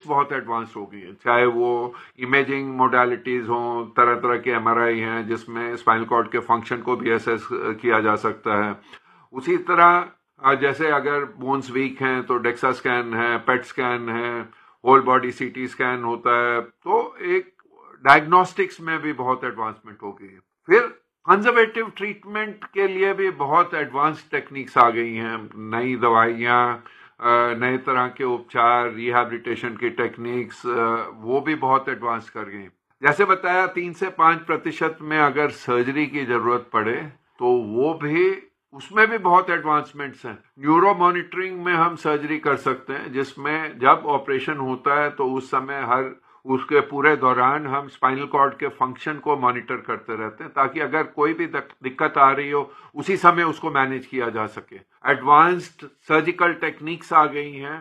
बहुत एडवांस हो गई है, चाहे वो इमेजिंग मोडालिटीज हों, तरह तरह के एमआरआई हैं जिसमें स्पाइनल कॉर्ड के फंक्शन को भी असेस किया जा सकता है। उसी तरह जैसे अगर बोन्स वीक हैं तो डेक्सा स्कैन है, पेट स्कैन है, होल बॉडी सीटी स्कैन होता है। तो एक डायग्नोस्टिक्स में भी बहुत एडवांसमेंट हो गई है। फिर कंजर्वेटिव ट्रीटमेंट के लिए भी बहुत एडवांस टेक्निक्स आ गई हैं, नई दवाइयाँ, नए तरह के उपचार, रिहैबिलिटेशन की टेक्निक्स, वो भी बहुत एडवांस कर गई। जैसे बताया 3 से 5% में अगर सर्जरी की जरूरत पड़े तो वो भी, उसमें भी बहुत एडवांसमेंट्स हैं। न्यूरो मॉनिटरिंग में हम सर्जरी कर सकते हैं, जिसमें जब ऑपरेशन होता है तो उस समय उसके पूरे दौरान हम स्पाइनल कॉर्ड के फंक्शन को मॉनिटर करते रहते हैं, ताकि अगर कोई भी दिक्कत आ रही हो उसी समय उसको मैनेज किया जा सके। एडवांस्ड सर्जिकल टेक्निक्स आ गई हैं,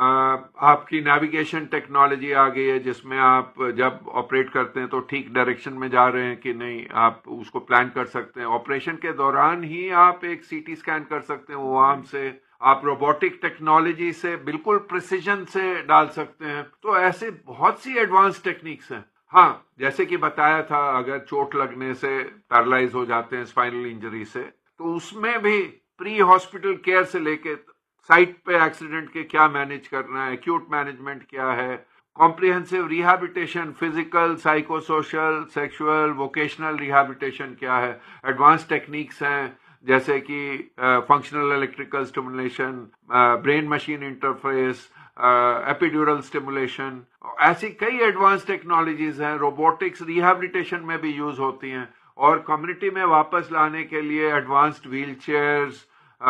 आपकी नेविगेशन टेक्नोलॉजी आ गई है, जिसमें आप जब ऑपरेट करते हैं तो ठीक डायरेक्शन में जा रहे हैं कि नहीं, आप उसको प्लान कर सकते हैं। ऑपरेशन के दौरान ही आप एक सीटी स्कैन कर सकते हैं वो आर्म से, आप रोबोटिक टेक्नोलॉजी से बिल्कुल प्रिसीजन से डाल सकते हैं। तो ऐसे बहुत सी एडवांस टेक्निक्स हैं। हाँ, जैसे कि बताया था, अगर चोट लगने से पैरालाइज हो जाते हैं स्पाइनल इंजरी से, तो उसमें भी प्री हॉस्पिटल केयर से लेके साइट पे एक्सीडेंट के क्या मैनेज करना है, एक्यूट मैनेजमेंट क्या है, comprehensive rehabilitation, physical, psychosocial, sexual, vocational rehabilitation क्या है, एडवांस टेक्निक्स हैं जैसे कि functional electrical stimulation, brain machine interface, epidural stimulation, ऐसी कई एडवांस टेक्नोलॉजीज हैं। रोबोटिक्स रिहैबिलिटेशन में भी यूज होती हैं, और कम्युनिटी में वापस लाने के लिए एडवांस्ड व्हील चेयर्स,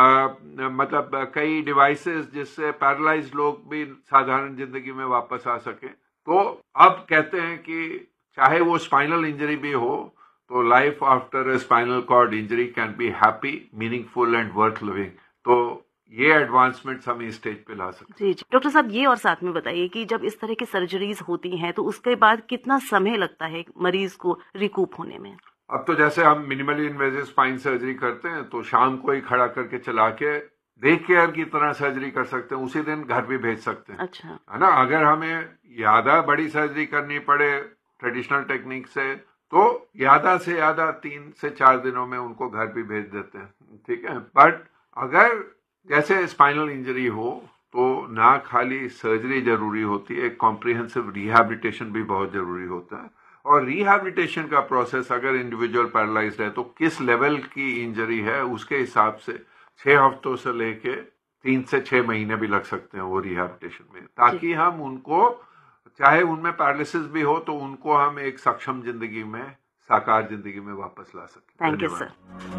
मतलब कई डिवाइसेस जिससे पैरालाइज्ड लोग भी साधारण जिंदगी में वापस आ सके। तो अब कहते हैं कि चाहे वो स्पाइनल इंजरी भी हो, तो life after a spinal cord injury can be happy, meaningful and worth living. तो ये एडवांसमेंट्स हम इस स्टेज पे ला सकते हैं। जी डॉक्टर साहब, ये और साथ में बताइए कि जब इस तरह की सर्जरीज होती हैं तो उसके बाद कितना समय लगता है मरीज को रिकूप होने में? अब तो जैसे हम मिनिमली इन्वेजिव स्पाइन सर्जरी करते हैं तो शाम को ही खड़ा करके चला के डे केयर की तरह सर्जरी कर सकते हैं, उसी दिन घर भी भेज सकते हैं। अच्छा, है ना। अगर हमें ज्यादा बड़ी सर्जरी करनी पड़े ट्रेडिशनल टेक्निक से, तो ज्यादा से ज्यादा 3 से 4 दिनों में उनको घर भी भेज देते हैं। ठीक है। बट अगर जैसे स्पाइनल इंजरी हो तो ना खाली सर्जरी जरूरी होती है, एक कॉम्प्रिहेंसिव रिहैबिलिटेशन भी बहुत जरूरी होता है। और रिहैबिलिटेशन का प्रोसेस, अगर इंडिविजुअल पैरालाइज्ड है तो किस लेवल की इंजरी है उसके हिसाब से 6 हफ्तों से लेके 3 से 6 महीने भी लग सकते हैं वो रिहैबिलिटेशन में, ताकि हम उनको, चाहे उनमें पैरालिसिस भी हो, तो उनको हम एक सक्षम जिंदगी में, साकार जिंदगी में वापस ला सकें। Thank you sir.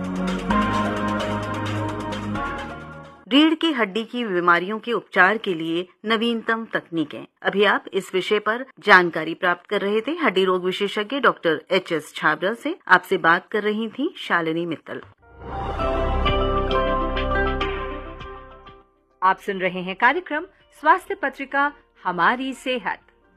रीढ़ की हड्डी की बीमारियों के उपचार के लिए नवीनतम तकनीकें, अभी आप इस विषय पर जानकारी प्राप्त कर रहे थे। हड्डी रोग विशेषज्ञ डॉक्टर HS छाबड़ा से आपसे बात कर रही थी शालिनी मित्तल। आप सुन रहे हैं कार्यक्रम स्वास्थ्य पत्रिका हमारी सेहत।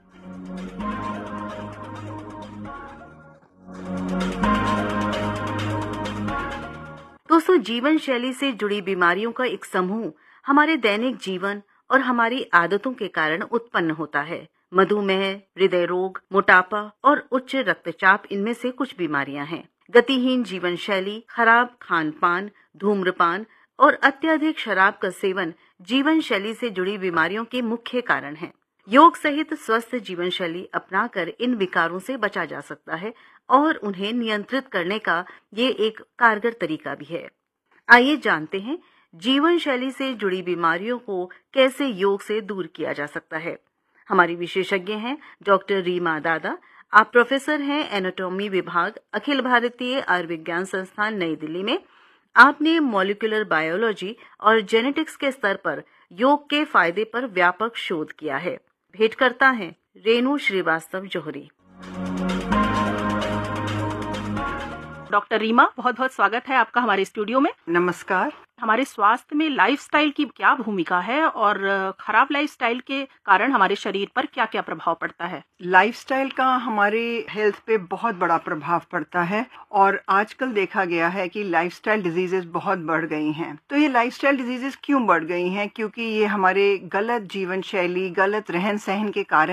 दोस्तों, जीवन शैली से जुड़ी बीमारियों का एक समूह हमारे दैनिक जीवन और हमारी आदतों के कारण उत्पन्न होता है। मधुमेह, हृदय रोग, मोटापा और उच्च रक्तचाप इनमें से कुछ बीमारियां हैं। गतिहीन जीवन शैली, खराब खान पान, धूम्रपान और अत्यधिक शराब का सेवन जीवन शैली से जुड़ी बीमारियों के मुख्य कारण हैं। योग सहित स्वस्थ जीवन शैली अपनाकर इन विकारों से बचा जा सकता है और उन्हें नियंत्रित करने का ये एक कारगर तरीका भी है। आइए जानते हैं जीवन शैली से जुड़ी बीमारियों को कैसे योग से दूर किया जा सकता है। हमारी विशेषज्ञ हैं डॉक्टर रीमा दादा। आप प्रोफेसर हैं एनाटॉमी विभाग, अखिल भारतीय आयुर्विज्ञान संस्थान नई दिल्ली में। आपने मॉलिक्यूलर बायोलॉजी और जेनेटिक्स के स्तर पर योग के फायदे पर व्यापक शोध किया है। भेंट करता है रेणु श्रीवास्तव जोहरी। डॉक्टर रीमा, बहुत बहुत स्वागत है आपका हमारे स्टूडियो में। नमस्कार। हमारे स्वास्थ्य में लाइफस्टाइल की क्या भूमिका है और खराब लाइफस्टाइल के कारण हमारे शरीर पर क्या क्या प्रभाव पड़ता है? लाइफस्टाइल का हमारे हेल्थ पे बहुत बड़ा प्रभाव पड़ता है और आजकल देखा गया है कि लाइफस्टाइल डिजीजेस बहुत बढ़ गई हैं। तो ये लाइफस्टाइल डिजीजेस क्यों बढ़ गई हैं? क्योंकि ये हमारे गलत जीवन शैली, गलत रहन सहन के कारण